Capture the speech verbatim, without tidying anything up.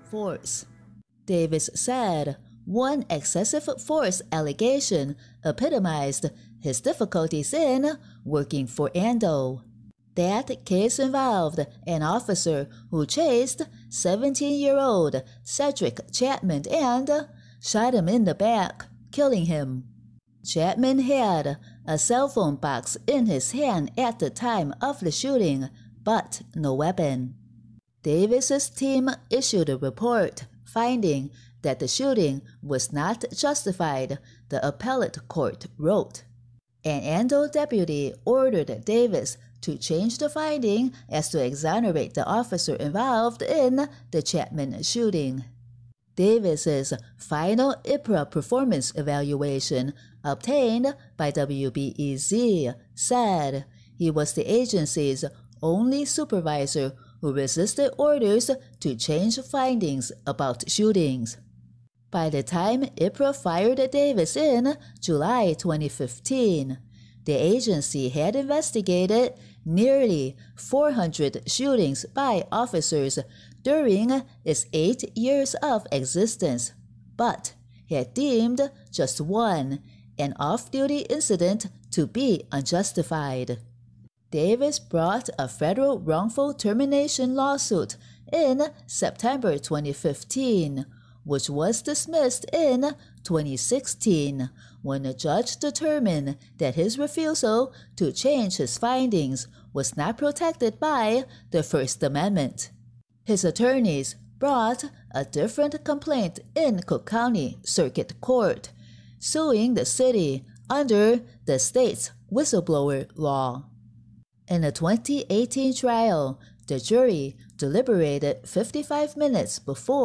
force. Davis said one excessive force allegation epitomized his difficulties in working for Ando. That case involved an officer who chased seventeen-year-old Cedric Chapman and shot him in the back, killing him. Chapman had a cell phone box in his hand at the time of the shooting, but no weapon. Davis's team issued a report finding that the shooting was not justified, the appellate court wrote. An Ando deputy ordered Davis to change the finding as to exonerate the officer involved in the Chapman shooting. Davis's final I P R A performance evaluation obtained by W B E Z said he was the agency's only supervisor who resisted orders to change findings about shootings. By the time I P R A fired Davis in July twenty fifteen, the agency had investigated nearly four hundred shootings by officers during its eight years of existence, but had deemed just one, an off-duty incident, to be unjustified. Davis brought a federal wrongful termination lawsuit in September twenty fifteen, which was dismissed in twenty sixteen when a judge determined that his refusal to change his findings was not protected by the First Amendment. His attorneys brought a different complaint in Cook County Circuit Court, suing the city under the state's whistleblower law. In a twenty eighteen trial, the jury deliberated fifty-five minutes before